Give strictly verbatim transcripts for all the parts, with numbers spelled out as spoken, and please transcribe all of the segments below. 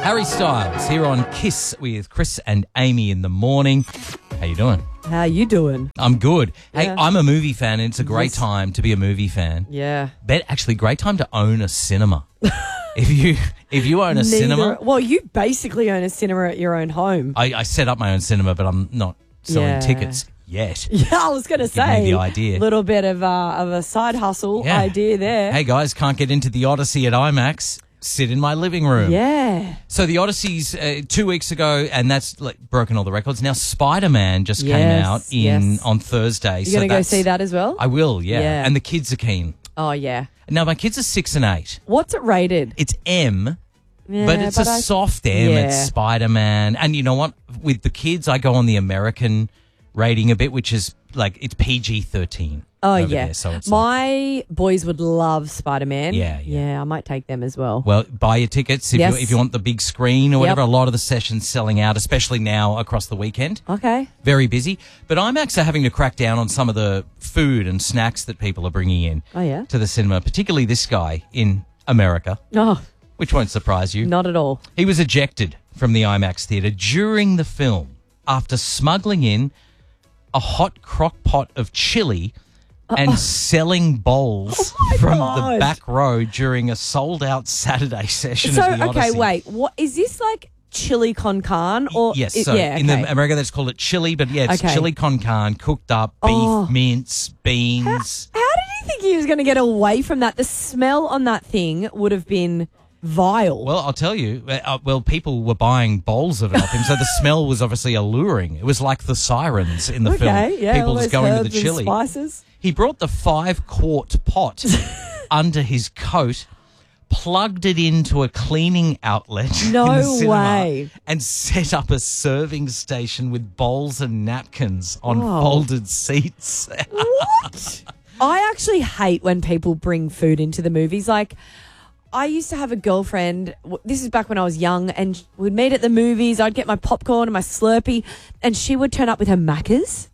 Harry Styles here on Kiss with Chris and Amy in the morning. How you doing? How you doing? I'm good. Hey, Yeah. I'm a movie fan, and it's a great Yes. time to be a movie fan. Yeah. Bet actually, great time to own a cinema. if you if you own a Neither- cinema, Well, you basically own a cinema at your own home. I, I set up my own cinema, but I'm not selling Yeah. tickets yet. Yeah, I was going to Give me say the idea. a little bit of a, of a side hustle Yeah. idea there. Hey guys, can't get into the Odyssey at IMAX. Sit in my living room. Yeah. So the Odyssey's uh, two weeks ago, and that's like broken all the records. Now Spider-Man just came Yes, out in yes. on Thursday. You going to go see that as well? I will, yeah. Yeah. And the kids are keen. oh, yeah. Now my kids are six and eight. What's it rated? It's M, Yeah, but it's a I- soft M. Yeah. It's Spider-Man, and you know what? With the kids, I go on the American rating a bit, which is like it's P G thirteen. Oh, over yeah. there, so it's like, My boys would love Spider-Man. Yeah, yeah. Yeah, I might take them as well. well, buy your tickets if Yes. you if you want the big screen or Yep. whatever. A lot of the sessions selling out, especially now across the weekend. Okay. Very busy. But IMAX are having to crack down on some of the food and snacks that people are bringing in Oh, yeah? to the cinema, particularly this guy in America, Oh, which won't surprise you. not at all. He was ejected from the IMAX theatre during the film after smuggling in a hot crock pot of chili and selling bowls Oh my from God. the back row during a sold-out Saturday session So, of the okay, Odyssey. wait. What is this like chili con carne or Yes, it- so yeah, in okay. the America they just call it chili, but yeah, it's Okay. chili con carne, cooked up, beef Oh. mince, beans. How did he think he was going to get away from that? The smell on that thing would have been vile. Well, I'll tell you. Uh, well, people were buying bowls of it off him, so the smell was obviously alluring. It was like the sirens in the okay, film. yeah, people all just those going to the herbs and chili. spices. He brought the five-quart pot under his coat, plugged it into a cleaning outlet No in the cinema, way. and set up a serving station with bowls and napkins on Oh. folded seats. What? I actually hate when people bring food into the movies. Like, I used to have a girlfriend, w- this is back when I was young, and we'd meet at the movies. I'd get my popcorn and my Slurpee, and she would turn up with her Maccas.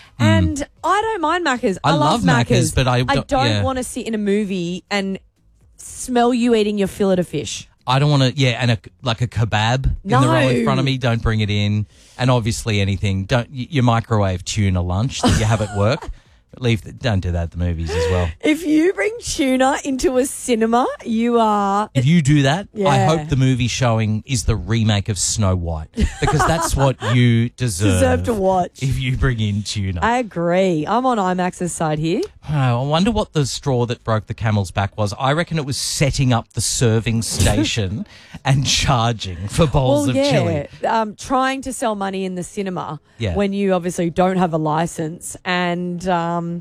And I don't mind Maccas. I, I love Maccas, but I I don't- don't yeah. want to sit in a movie and smell you eating your fillet of fish. I don't want to, yeah, and a, like a kebab in the row in No. front of me. Don't bring it in. And obviously anything. Don't y- your microwave tuna lunch that you have at work. Leave. The, don't do that at the movies as well. If you bring tuna into a cinema, you are... If you do that, I Yeah. hope the movie showing is the remake of Snow White because that's what you deserve. Deserve to watch. If you bring in tuna. I agree. I'm on IMAX's side here. Oh, I wonder what the straw that broke the camel's back was. I reckon it was setting up the serving station and charging for bowls Well, of yeah, chili. um, trying to sell money in the cinema Yeah. when you obviously don't have a license, and um,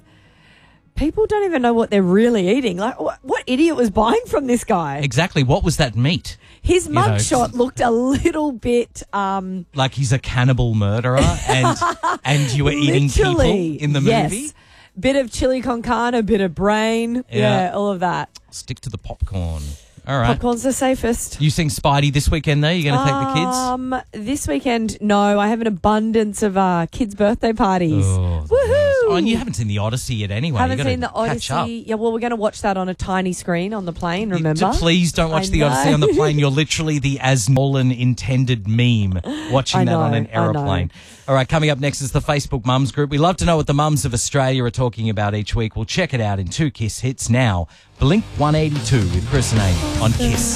people don't even know what they're really eating. Like, what, what idiot was buying from this guy? Exactly. What was that meat? His know, mugshot looked a little bit. Um, Like he's a cannibal murderer and and you were eating people literally, in the yes. movie? Bit of chili con carne, a bit of brain. Yeah, Yeah. all of that. Stick to the popcorn. All right. Popcorn's the safest. You seeing Spidey this weekend though? You're going to take the kids? Um, this weekend, no. I have an abundance of uh, kids' birthday parties. Oh, the Woohoo! worst. Oh, and you haven't seen the Odyssey yet anyway. Haven't you gotta seen the catch up. Odyssey. Yeah, well, we're going to watch that on a tiny screen on the plane, remember? You- Please don't watch I the Odyssey know. on the plane. You're literally the as Nolan intended meme watching I that on know, an I know. aeroplane. All right, coming up next is the Facebook Mums Group. We love to know what the mums of Australia are talking about each week. We'll check it out in two Kiss hits now. Blink one eighty-two with Chris and Amy on Kiss.